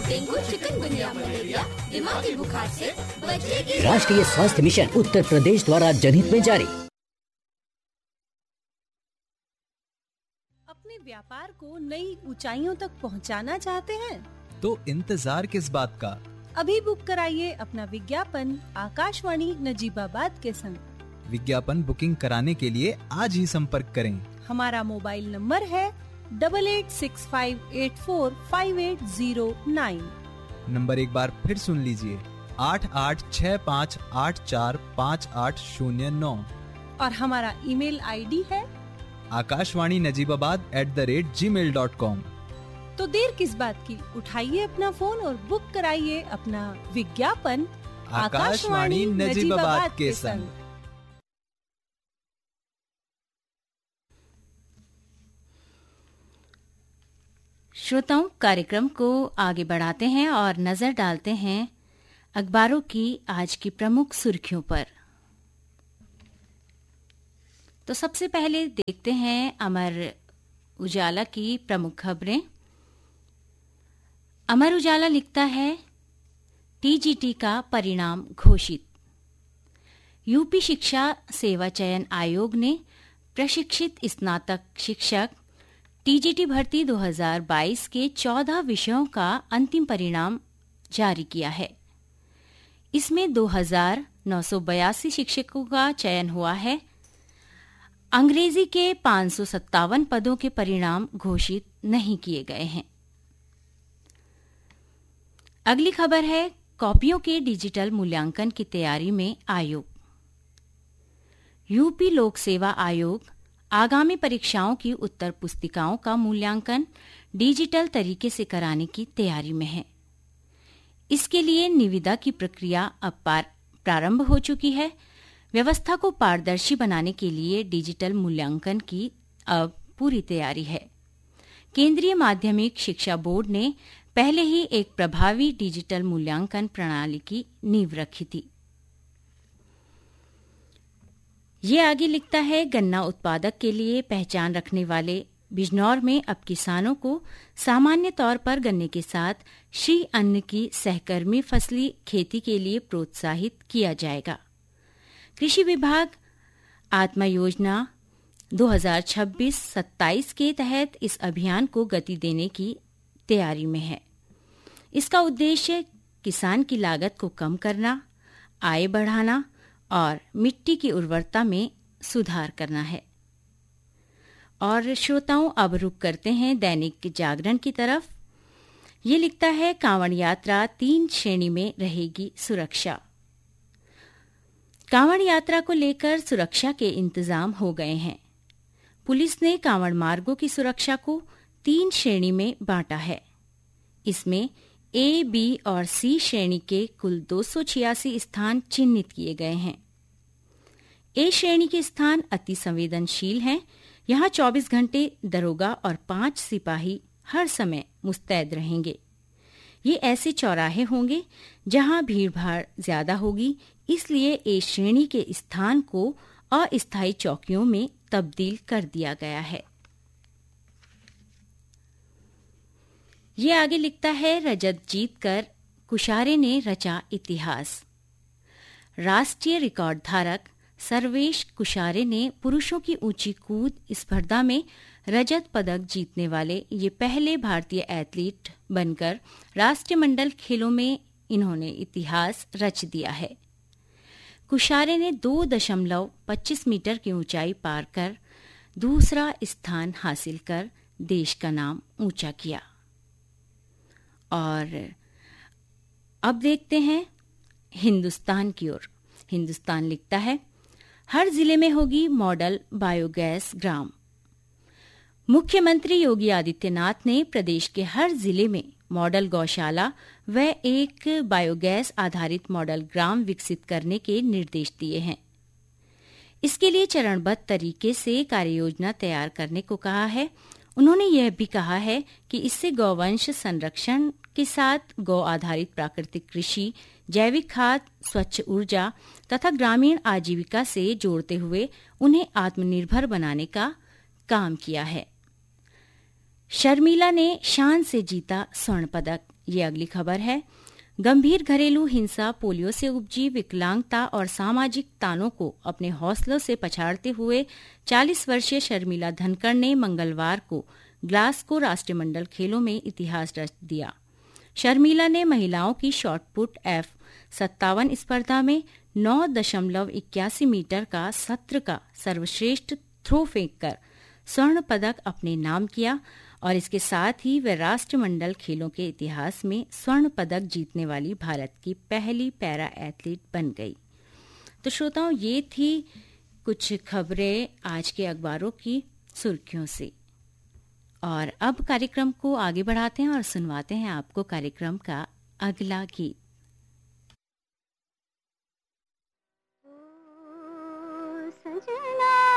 Dengue, chikungunya, malaria, दिमागी बुखार से बचेगी। राष्ट्रीय स्वास्थ्य मिशन उत्तर प्रदेश द्वारा जनहित में जारी। अपने व्यापार को नई ऊंचाइयों तक पहुंचाना चाहते हैं तो इंतजार किस बात का? अभी बुक कराइए अपना विज्ञापन आकाशवाणी नजीबाबाद के संग। विज्ञापन बुकिंग कराने के लिए आज ही संपर्क करें। हमारा मोबाइल नंबर है 8865845809। नंबर एक बार फिर सुन लीजिए, 8865845809। और हमारा ईमेल आईडी है akashwani.najibabad@gmail.com। तो देर किस बात की, उठाइए अपना फोन और बुक कराइए अपना विज्ञापन आकाशवाणी नजीबाबाद के संग। श्रोताओं, कार्यक्रम को आगे बढ़ाते हैं और नजर डालते हैं अखबारों की आज की प्रमुख सुर्खियों पर। तो सबसे पहले देखते हैं अमर उजाला की प्रमुख खबरें। अमर उजाला लिखता है, टीजीटी का परिणाम घोषित। यूपी शिक्षा सेवा चयन आयोग ने प्रशिक्षित स्नातक शिक्षक टीजीटी भर्ती 2022 के 14 विषयों का अंतिम परिणाम जारी किया है। इसमें 2982 शिक्षकों का चयन हुआ है। अंग्रेजी के 557 पदों के परिणाम घोषित नहीं किए गए हैं। अगली खबर है, कॉपियों के डिजिटल मूल्यांकन की तैयारी में आयोग। यूपी लोक सेवा आयोग आगामी परीक्षाओं की उत्तर पुस्तिकाओं का मूल्यांकन डिजिटल तरीके से कराने की तैयारी में है। इसके लिए निविदा की प्रक्रिया अब प्रारंभ हो चुकी है। व्यवस्था को पारदर्शी बनाने के लिए डिजिटल मूल्यांकन की अब पूरी तैयारी है। केंद्रीय माध्यमिक शिक्षा बोर्ड ने पहले ही एक प्रभावी डिजिटल मूल्यांकन प्रणाली की नींव रखी थी। ये आगे लिखता है, गन्ना उत्पादक के लिए पहचान रखने वाले बिजनौर में अब किसानों को सामान्य तौर पर गन्ने के साथ श्री अन्न की सहकर्मी फसली खेती के लिए प्रोत्साहित किया जाएगा। कृषि विभाग आत्मा योजना 2026-27 के तहत इस अभियान को गति देने की तैयारी में है। इसका उद्देश्य किसान की लागत को कम करना, आय बढ़ाना और मिट्टी की उर्वरता में सुधार करना है। और श्रोताओं, अब रुक करते हैं दैनिक जागरण की तरफ। ये लिखता है, कांवड़ यात्रा 3 श्रेणी में रहेगी सुरक्षा। कांवड़ यात्रा को लेकर सुरक्षा के इंतजाम हो गए हैं। पुलिस ने कांवड़ मार्गों की सुरक्षा को 3 श्रेणी में बांटा है। इसमें ए, बी और सी श्रेणी के कुल 286 स्थान चिन्हित किए गए हैं। ए श्रेणी के स्थान अति संवेदनशील हैं। यहाँ 24 घंटे दरोगा और 5 सिपाही हर समय मुस्तैद रहेंगे। ये ऐसे चौराहे होंगे जहाँ भीड़भाड़ ज्यादा होगी, इसलिए ए श्रेणी के स्थान को अस्थायी चौकियों में तब्दील कर दिया गया है। ये आगे लिखता है, रजत जीतकर कुशारे ने रचा इतिहास। राष्ट्रीय रिकॉर्ड धारक सर्वेश कुशारे ने पुरुषों की ऊंची कूद स्पर्धा में रजत पदक जीतने वाले ये पहले भारतीय एथलीट बनकर राष्ट्रमंडल खेलों में इन्होंने इतिहास रच दिया है। कुशारे ने 2.25 मीटर की ऊंचाई पार कर दूसरा स्थान हासिल कर देश का नाम ऊंचा किया। और अब देखते हैं हिंदुस्तान की ओर। हिंदुस्तान लिखता है, हर जिले में होगी मॉडल बायोगैस ग्राम। मुख्यमंत्री योगी आदित्यनाथ ने प्रदेश के हर जिले में मॉडल गौशाला व एक बायोगैस आधारित मॉडल ग्राम विकसित करने के निर्देश दिए हैं। इसके लिए चरणबद्ध तरीके से कार्ययोजना तैयार करने को कहा है। उन्होंने यह भी कहा है कि इससे गौवंश संरक्षण के साथ गौ आधारित प्राकृतिक कृषि, जैविक खाद, स्वच्छ ऊर्जा तथा ग्रामीण आजीविका से जोड़ते हुए उन्हें आत्मनिर्भर बनाने का काम किया है। शर्मिला ने शान से जीता स्वर्ण पदक, ये अगली खबर है। गंभीर घरेलू हिंसा, पोलियो से उपजी विकलांगता और सामाजिक तानों को अपने हौसलों से पछाड़ते हुए 40 वर्षीय शर्मिला धनखड़ ने मंगलवार को ग्लासगो राष्ट्रमंडल खेलों में इतिहास रच दिया। शर्मिला ने महिलाओं की शॉटपुट F57 स्पर्धा में 9.81 मीटर का सत्र का सर्वश्रेष्ठ थ्रो फेंककर स्वर्ण पदक अपने नाम किया और इसके साथ ही वे राष्ट्रमंडल खेलों के इतिहास में स्वर्ण पदक जीतने वाली भारत की पहली पैरा एथलीट बन गई। तो श्रोताओं, ये थी कुछ खबरें आज के अखबारों की सुर्खियों से। और अब कार्यक्रम को आगे बढ़ाते हैं और सुनवाते हैं आपको कार्यक्रम का अगला गीत। सजना